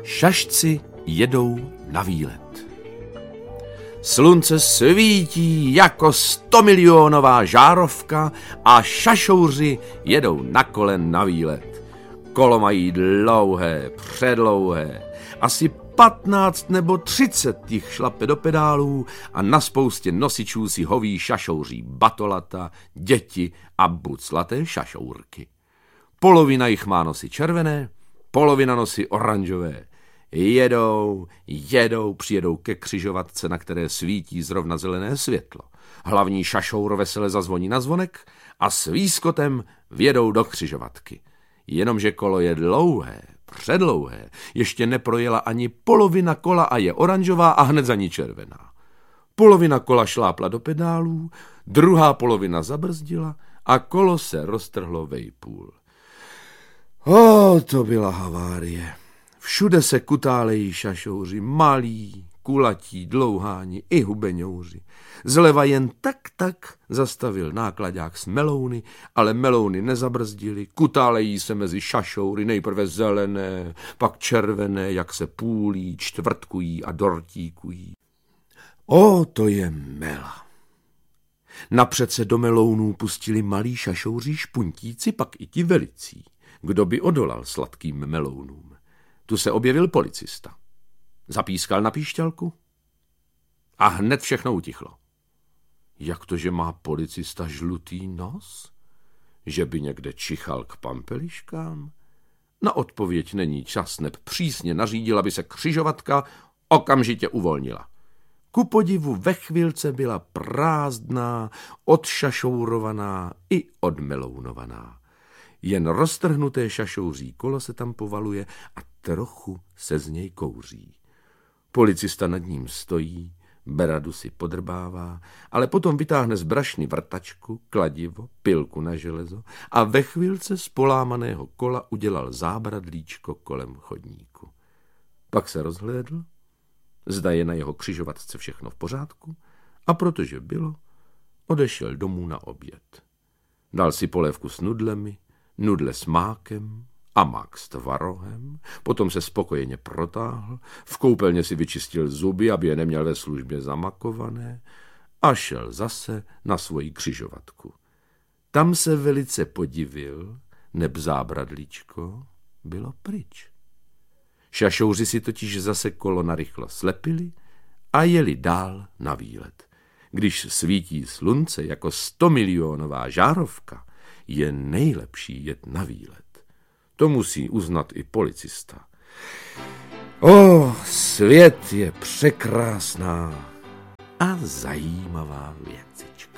Šašci jedou na výlet. Slunce svítí jako 100milionová žárovka a šašouři jedou na kole na výlet. Kolo mají dlouhé, předlouhé, asi 15 nebo 30 jich šlape do pedálů a na spoustě nosičů si hoví šašouří batolata, děti a buclaté šašourky. Polovina jich má nosy červené, polovina nosy oranžové. Jedou, přijedou ke křižovatce, na které svítí zrovna zelené světlo. Hlavní šašour vesele zazvoní na zvonek a s výskotem vjedou do křižovatky. Jenomže kolo je dlouhé, předlouhé, ještě neprojela ani polovina kola a je oranžová a hned za ní červená. Polovina kola šlápla do pedálů, druhá polovina zabrzdila a kolo se roztrhlo vejpůl. To byla havárie. Všude se kutálejí šašouři, malí, kulatí, dlouháni i hubeňouři. Zleva jen tak zastavil náklaďák s melouny, ale melouny nezabrzdili, kutálejí se mezi šašoury, nejprve zelené, pak červené, jak se půlí, čtvrtkují a dortíkují. To je mela. Napřed se do melounů pustili malí šašouři špuntíci, pak i ti velicí. Kdo by odolal sladkým melounům? Tu se objevil policista. Zapískal na píšťalku a hned všechno utichlo. Jak to, že má policista žlutý nos? Že by někde čichal k pampeliškám? Na odpověď není čas, neb přísně nařídil, aby se křižovatka okamžitě uvolnila. Ku podivu ve chvílce byla prázdná, odšašourovaná i odmelounovaná. Jen roztrhnuté šašouří kolo se tam povaluje a trochu se z něj kouří. Policista nad ním stojí, beradu si podrbává, ale potom vytáhne z brašny vrtačku, kladivo, pilku na železo a ve chvílce z polámaného kola udělal zábradlíčko kolem chodníku. Pak se rozhlédl, zda je na jeho křižovatce všechno v pořádku a protože bylo, odešel domů na oběd. Dal si polévku s nudlemi, nudle s mákem a mák s tvarohem, potom se spokojeně protáhl, v koupelně si vyčistil zuby, aby je neměl ve službě zamakované a šel zase na svoji křižovatku. Tam se velice podivil, neb zábradlíčko bylo pryč. Šašouři si totiž zase kolo narychlo slepili a jeli dál na výlet. Když svítí slunce jako 100milionová žárovka, je nejlepší jet na výlet. To musí uznat i policista. Svět je překrásná a zajímavá věcička.